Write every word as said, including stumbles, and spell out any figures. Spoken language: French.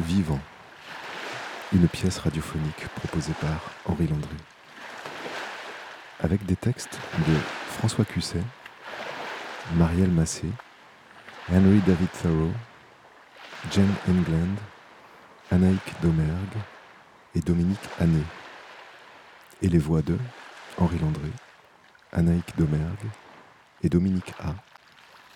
Vivant, une pièce radiophonique proposée par Henri Landry. Avec des textes de François Cusset, Marielle Massé, Henry David Thoreau, Jane England, Anaïk Domergue et Dominique Hanné. Et les voix de Henri Landry, Anaïk Domergue et Dominique A.